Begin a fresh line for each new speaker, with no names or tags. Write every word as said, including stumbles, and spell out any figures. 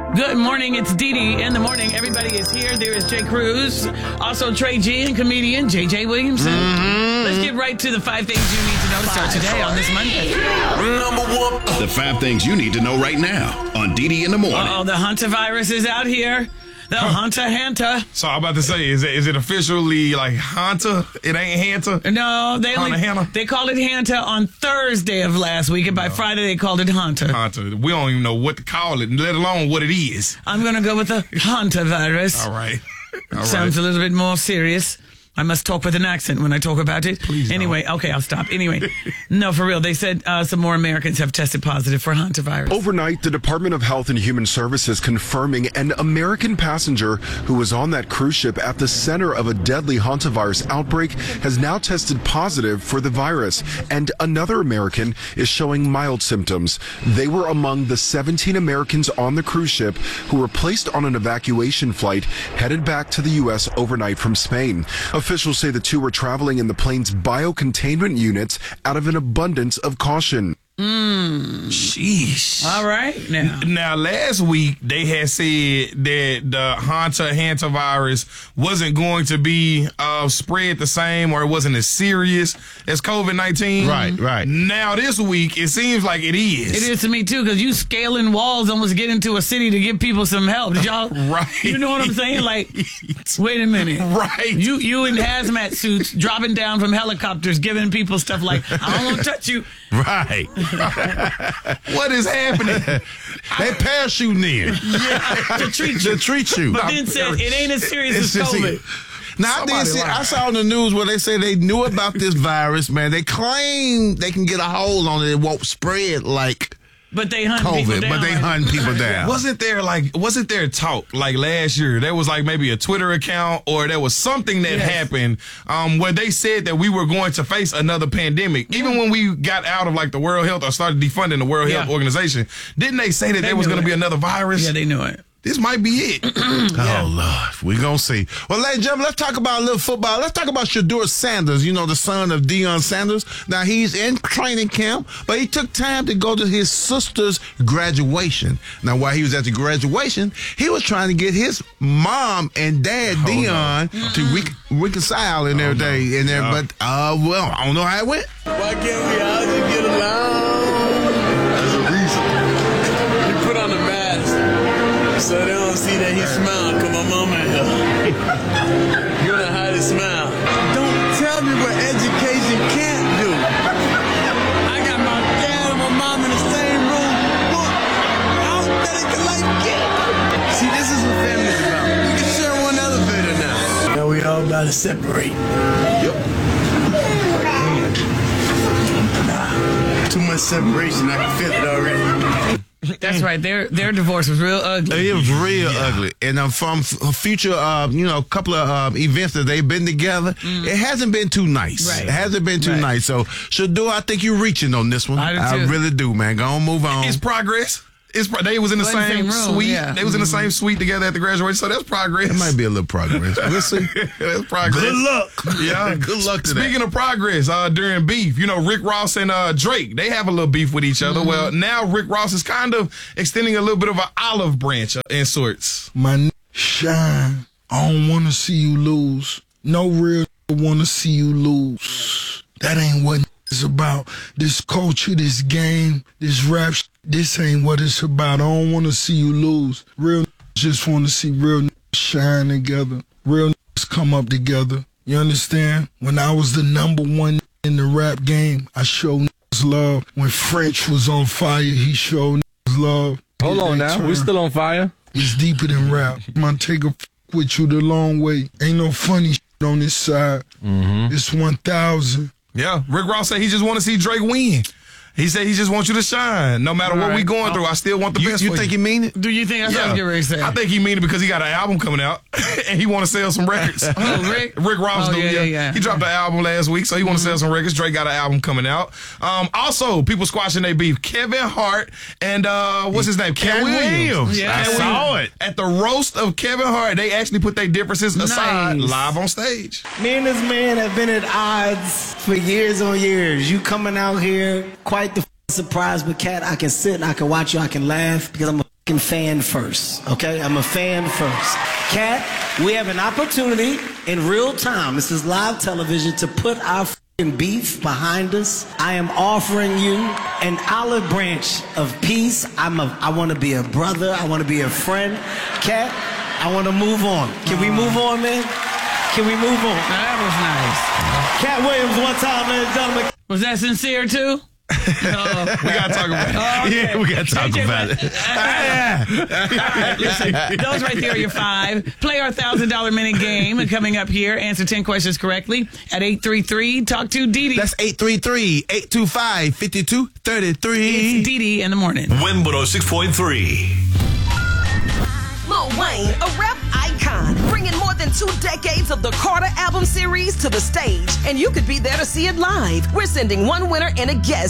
Good morning. It's Dee Dee in the morning. Everybody is here. There is Jay Cruz, also Trey G and comedian J J Williamson. Mm-hmm. Let's get right to the five things you need to know to start today on this Monday.
Number one. The five things you need to know right now on Dee Dee in the morning.
Oh, the hantavirus is out here. The Hanta Hanta.
So I'm about to say, is it is it officially like Hanta? It ain't Hanta?
No, they only,
Hanta?
they called it Hanta on Thursday of last week, and by no. Friday they called it Hanta.
Hanta. We don't even know what to call it, let alone what it is.
I'm going to go with the hantavirus.
All right. All
Sounds
right.
a little bit more serious. I must talk with an accent when I talk about it.
Please
anyway,
don't.
okay, I'll stop. Anyway, no, for real. They said uh, some more Americans have tested positive for hantavirus.
Overnight, the Department of Health and Human Services confirming an American passenger who was on that cruise ship at the center of a deadly hantavirus outbreak has now tested positive for the virus, and another American is showing mild symptoms. They were among the seventeen Americans on the cruise ship who were placed on an evacuation flight headed back to the U S overnight from Spain. Officials say the two were traveling in the plane's biocontainment units out of an abundance of caution.
Mm.
Sheesh.
All right. Now.
now, last week, they had said that the Hanta hantavirus wasn't going to be uh, spread the same, or it wasn't as serious as COVID nineteen.
Right, right.
Now, this week, it seems like it is.
It is to me, too, because you scaling walls almost get into a city to give people some help. Did y'all?
Right.
You know what I'm saying? Like, wait a minute.
Right.
You you in hazmat suits dropping down from helicopters giving people stuff like, I don't want to touch you.
Right.
What is happening?
They parachuting in.
Yeah, to treat you.
To treat you.
But then said it ain't as serious
It's
as
just-
COVID.
Now, I, did see, I saw on the news where they say they knew about this virus, man. They claim they can get a hold on it. It won't spread like
But they hunt people
COVID,
down.
but they
right?
hunt people down.
Wasn't there like wasn't there talk like last year? There was like maybe a Twitter account or there was something that
Yes.
happened um, where they said that we were going to face another pandemic. Even when we got out of like the World Health or started defunding the World
Yeah.
Health Organization, didn't they say that
They
there was
knew
going to
it.
be another virus?
Yeah, they knew it.
This might be it.
Oh, Lord. We're going to see. Well, ladies and gentlemen, let's talk about a little football. Let's talk about Shedeur Sanders, you know, the son of Deion Sanders. Now, he's in training camp, but he took time to go to his sister's graduation. Now, while he was at the graduation, he was trying to get his mom and dad,
Oh,
Deion,
no.
to re- reconcile and everything.
no.
And there,
No.
But, uh, well, I don't know how it went.
Why can't we all just get along? There's a reason. You put on the mask so they don't see that he smiled because my mama in here. You know how to smile. Don't tell me what education can't do. I got my dad and my mom in the same room. Look, I was better than like kid. See, this is what family's about. We can share one elevator now. Now we all about to separate. Too much separation, I can feel it already.
That's right. Their their divorce was real ugly.
It was real ugly. And um, from f- future, uh, you know, a couple of uh, events that they've been together,
Mm.
it hasn't been too nice.
Right.
It hasn't been too
Right.
nice. So, Shedeur, I think you're reaching on this one.
I do too.
really do, man. Go on, move on.
It's progress. It's pro- they was in the
Well, in the
same,
same room,
suite.
yeah.
They was in the same suite together at the graduation, so that's progress.
It might be a little progress. We'll see.
That's progress.
Good luck.
Yeah.
Good luck to that.
Speaking of progress, uh, during beef, you know, Rick Ross and uh, Drake, they have a little beef with each other.
Mm-hmm.
Well, now Rick Ross is kind of extending a little bit of an olive branch in sorts.
My n- Shine, I don't want to see you lose. No real want to see you lose. That ain't what it's about. This culture, this game, this rap, sh- this ain't what it's about. I don't want to see you lose. Real just want to see real shine together. Real come up together. You understand? When I was the number one in the rap game, I showed love. When French was on fire, he showed love.
Hold
It
on
ain't
now.
turn.
We still on fire?
It's deeper than rap. I'm gonna take a f- with you the long way. Ain't no funny shit on this side.
Mm-hmm.
It's one thousand.
Yeah, Rick Ross said he just want to see Drake win. He said he just wants you to shine. No matter what
Right.
we going through, I still want the
You,
best
you
for
think
you.
he mean it?
Do you think that's what I was getting ready to say?
I think he mean it because he got an album coming out and he want to sell some records.
Oh, Rick?
Rick Ross
Oh,
do,
yeah,
yeah.
yeah, yeah.
He dropped an album last week, so he want to sell some records. Drake got an album coming out. Um, also, people squashing their beef. Kevin Hart and uh, what's his name? Cat
Cat Williams.
Yeah.
I
Cat
saw it.
At the roast of Kevin Hart, they actually put their differences aside
Nice.
live on stage.
Me and this man have been at odds for years on years. You coming out here, quite the f- surprise, but Cat, I can sit and I can watch you, I can laugh because I'm a f***ing fan first, okay? I'm a fan first. Cat, we have an opportunity in real time, this is live television, to put our f***ing beef behind us. I am offering you an olive branch of peace. I'm a, I want to be a brother. I want to be a friend. Cat, I want to move on. Can we move on, man? Can we move on?
That was nice.
Cat Williams, one time, ladies and gentlemen.
Was that sincere too? No.
We gotta talk about it.
Oh, okay.
Yeah, we gotta talk
J J,
about it.
All right, listen, those right there are your five. Play our one thousand dollars minute game. And coming up here, answer ten questions correctly at eight three three, talk to Dee Dee.
That's eight three three, eight two five, five two three three.
It's Dee Dee in the morning.
Win one oh six point three.
Lil Wayne, a rap icon, bringing more than two decades of the Carter album series to the stage. And you could be there to see it live. We're sending one winner and a guest